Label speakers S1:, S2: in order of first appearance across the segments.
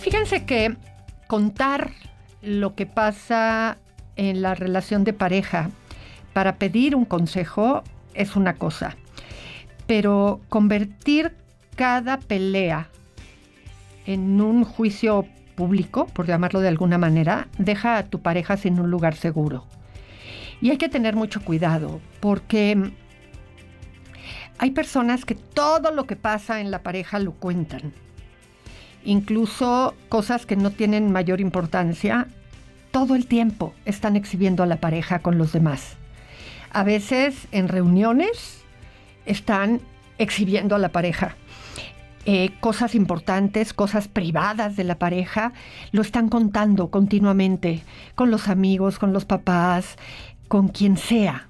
S1: Fíjense que contar lo que pasa en la relación de pareja para pedir un consejo es una cosa, pero convertir cada pelea en un juicio público, por llamarlo de alguna manera, deja a tu pareja sin un lugar seguro. Y hay que tener mucho cuidado, porque hay personas que todo lo que pasa en la pareja lo cuentan. Incluso cosas que no tienen mayor importancia, todo el tiempo están exhibiendo a la pareja con los demás. A veces en reuniones están exhibiendo a la pareja. Cosas importantes, cosas privadas de la pareja, lo están contando continuamente con los amigos, con los papás, con quien sea.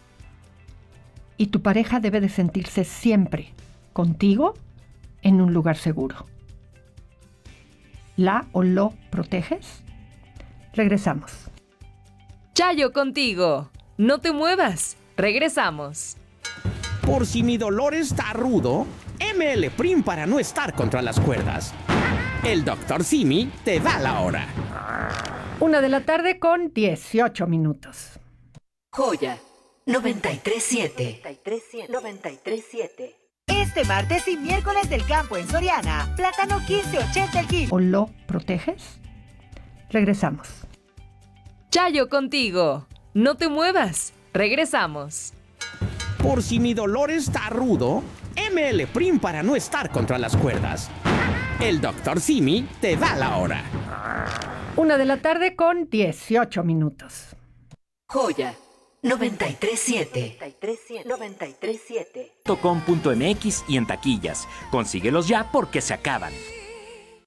S1: Y tu pareja debe de sentirse siempre contigo en un lugar seguro. ¿La o lo proteges? Regresamos.
S2: Chayo contigo. No te muevas. Regresamos.
S3: Por si mi dolor está rudo, ML Prim para no estar contra las cuerdas. El Dr. Simi te da la hora.
S1: 1:00 p.m. con 18 minutos.
S4: Joya 93.7. 93.7. Este martes y miércoles del campo en Soriana. Plátano 15.80 el kilo.
S1: ¿O lo proteges? Regresamos.
S2: Chayo contigo. No te muevas. Regresamos.
S3: Por si mi dolor está rudo, ML Prim para no estar contra las cuerdas. El Dr. Simi te da la hora.
S1: 1:00 p.m. con 18 minutos.
S4: Joya 93.7. 93.7.
S5: .com.mx y en taquillas. Consíguelos ya porque se acaban.